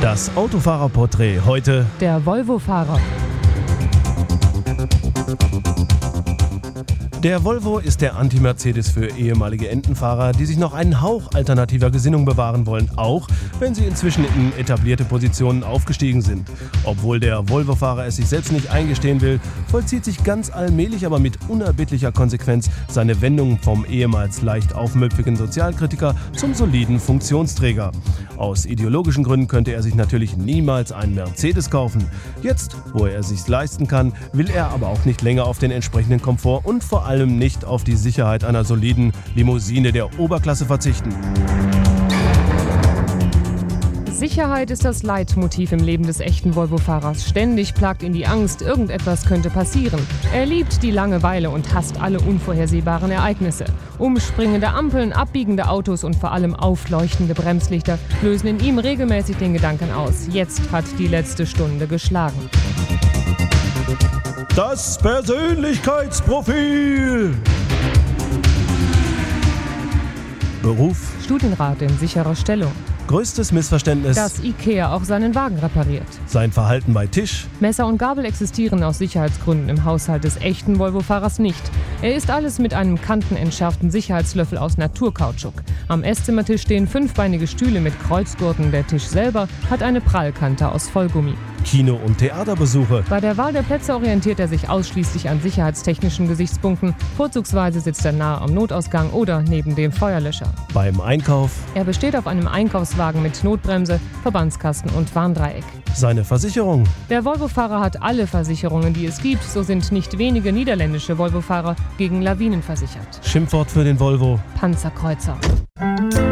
Das Autofahrerporträt heute. Der Volvo-Fahrer. Der Volvo ist der Anti-Mercedes für ehemalige Entenfahrer, die sich noch einen Hauch alternativer Gesinnung bewahren wollen, auch wenn sie inzwischen in etablierte Positionen aufgestiegen sind. Obwohl der Volvo-Fahrer es sich selbst nicht eingestehen will, vollzieht sich ganz allmählich, aber mit unerbittlicher Konsequenz seine Wendung vom ehemals leicht aufmüpfigen Sozialkritiker zum soliden Funktionsträger. Aus ideologischen Gründen könnte er sich natürlich niemals einen Mercedes kaufen. Jetzt, wo er es sich leisten kann, will er aber auch nicht länger auf den entsprechenden Komfort und vor allem nicht auf die Sicherheit einer soliden Limousine der Oberklasse verzichten. Sicherheit ist das Leitmotiv im Leben des echten Volvo-Fahrers. Ständig plagt ihn die Angst, irgendetwas könnte passieren. Er liebt die Langeweile und hasst alle unvorhersehbaren Ereignisse. Umspringende Ampeln, abbiegende Autos und vor allem aufleuchtende Bremslichter lösen in ihm regelmäßig den Gedanken aus: Jetzt hat die letzte Stunde geschlagen. Das Persönlichkeitsprofil. Beruf. Studienrat in sicherer Stellung. Größtes Missverständnis. Dass IKEA auch seinen Wagen repariert. Sein Verhalten bei Tisch. Messer und Gabel existieren aus Sicherheitsgründen im Haushalt des echten Volvo-Fahrers nicht. Er isst alles mit einem kantenentschärften Sicherheitslöffel aus Naturkautschuk. Am Esszimmertisch stehen 5-beinige Stühle mit Kreuzgurten. Der Tisch selber hat eine Prallkante aus Vollgummi. Kino- und Theaterbesuche. Bei der Wahl der Plätze orientiert er sich ausschließlich an sicherheitstechnischen Gesichtspunkten. Vorzugsweise sitzt er nahe am Notausgang oder neben dem Feuerlöscher. Beim Einkauf. Er besteht auf einem Einkaufswagen mit Notbremse, Verbandskasten und Warndreieck. Seine Versicherung. Der Volvo-Fahrer hat alle Versicherungen, die es gibt. So sind nicht wenige niederländische Volvo-Fahrer gegen Lawinen versichert. Schimpfwort für den Volvo. Panzerkreuzer.